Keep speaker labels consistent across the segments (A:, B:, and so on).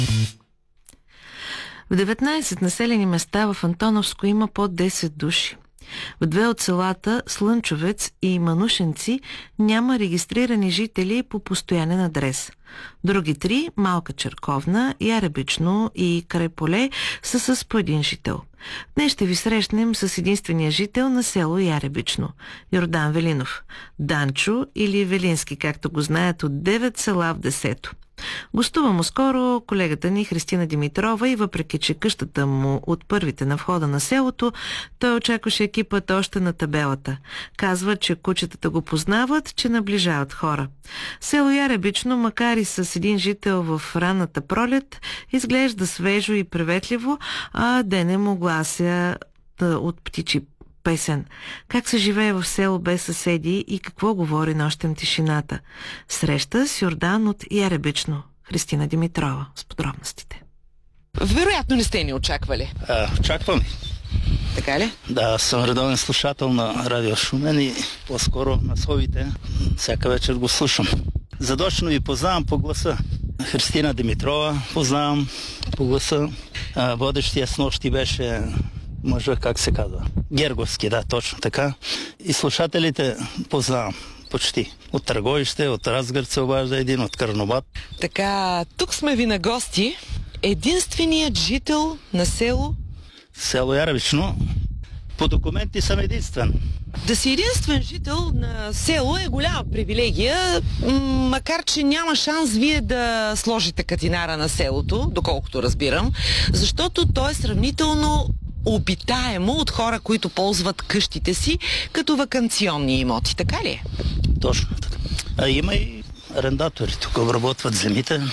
A: В 19 населени места в Антоновско има под 10 души. В две от селата Слънчовец и Манушенци няма регистрирани жители по постоянен адрес. Други три, Малка Черковна, Яребично и Крайполе, са с по един жител. Днес ще ви срещнем с единствения жител на село Яребично – Йордан Велинов. Данчо или Велински, както го знаят от 9 села в 10-то. Гостува му скоро колегата ни Христина Димитрова и въпреки, че къщата му от първите на входа на селото, той очакваше екипът още на табелата. Казва, че кучетата го познават, че наближават хора. Село Яребично, макар и с един жител в ранната пролет, изглежда свежо и приветливо, а деня му глася от птичи песен. Как се живее в село без съседи и какво говори нощем тишината? Среща с Йордан от Яребично. Христина Димитрова с подробностите.
B: Вероятно не сте ни очаквали.
C: Очаквам.
B: Така ли?
C: Да, съм редовен слушател на Радио Шумен и по-скоро на словите. Всяка вечер го слушам. Задочно ви познавам по гласа. Христина Димитрова познавам по гласа. Водещия с нощи беше мъжа, как се казва? Герговски, да, точно така. И слушателите познавам почти. От Търговище, от Разград се обажда един, от Карнобат.
B: Така, тук сме ви на гости. Единственият жител на село
C: Яребично. По документи съм единствен.
B: Да си единствен жител на село е голяма привилегия, макар че няма шанс вие да сложите катинара на селото, доколкото разбирам, защото то е сравнително обитаемо от хора, които ползват къщите си като ваканционни имоти. Така ли е?
C: Точно така. Има и арендатори. Тук обработват земите,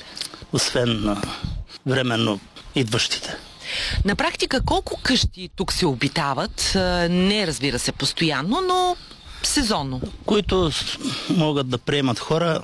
C: освен на временно идващите.
B: На практика колко къщи тук се обитават? Не, разбира се, постоянно, но сезонно.
C: Които могат да приемат хора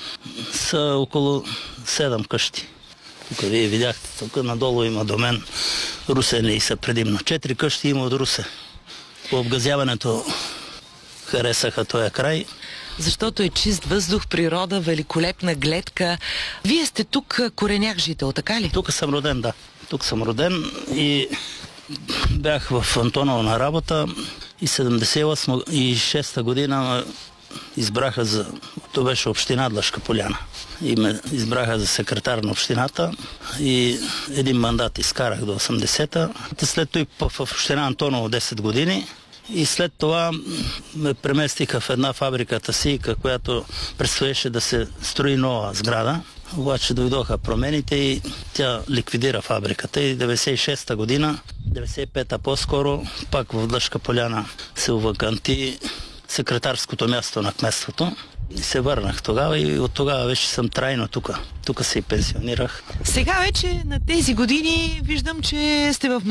C: са около 7 къщи. Тук вие видяхте, тук надолу има до мен русени са предимно. 4 къщи има от Русе. По обгазяването харесаха този край.
B: Защото е чист въздух, природа, великолепна гледка. Вие сте тук кореняк жител, така ли?
C: Тук съм роден, да. Тук съм роден и бях в Антоново на работа и 76-та година избраха за... То беше община Длъжка поляна. И ме избраха за секретар на общината и един мандат изкарах до 80-та. След това в община Антоново 10 години и след това ме преместиха в една фабриката си, която предстоеше да се строи нова сграда. Обаче дойдоха промените и тя ликвидира фабриката и 96-та година, 95-та по-скоро, пак в Длъжка поляна се оваканти секретарското място на кметството. И се върнах тогава и от тогава вече съм трайно тук. Тук се и пенсионирах.
B: Сега вече на тези години виждам, че сте в